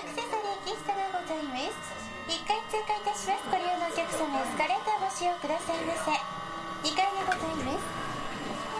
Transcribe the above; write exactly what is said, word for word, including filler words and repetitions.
クセサリー喫茶がございます。いっかい通過いたします。ご利用のお客様、エスカレーターご使用くださいませ。にかいめございます。